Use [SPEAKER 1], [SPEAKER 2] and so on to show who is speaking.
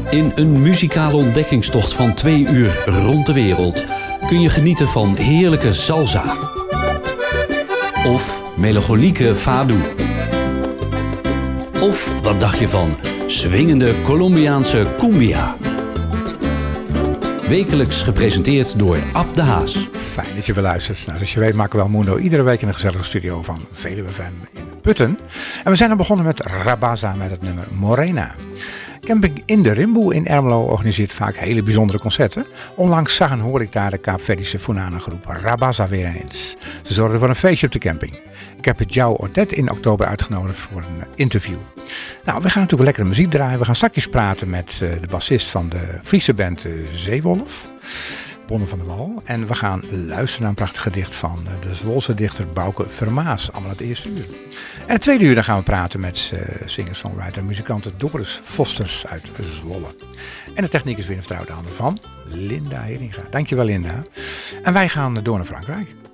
[SPEAKER 1] In een muzikale ontdekkingstocht van 2 uur rond de wereld kun je genieten van heerlijke salsa of melancholieke fado. Of wat dacht je van swingende Colombiaanse cumbia? Wekelijks gepresenteerd door Ab de Haas.
[SPEAKER 2] Fijn dat je weer luistert. Nou, zoals je weet maken we El Mundo iedere week in een gezellige studio van Veluwe FM in Putten. En we zijn dan begonnen met Rabasa met het nummer Morena. Camping in de Rimboe in Ermelo organiseert vaak hele bijzondere concerten. Onlangs zag en hoorde ik daar de Kaapverdische Funana groep Rabasa weer eens. Ze zorgden voor een feestje op de camping. Ik heb het Jou Ordet in oktober uitgenodigd voor een interview. Nou, we gaan natuurlijk lekkere muziek draaien. We gaan straks praten met de bassist van de Friese band Zeewolf, Bonne van der Wal. En we gaan luisteren naar een prachtig gedicht van de Zwolse dichter Bouke Vermaas. Allemaal het eerste uur. En het tweede uur dan gaan we praten met singer-songwriter en muzikante Doris Vosters uit Zwolle. En de techniek is weer in vertrouwde handen van Linda Heringa. Dankjewel Linda. En wij gaan door naar Frankrijk.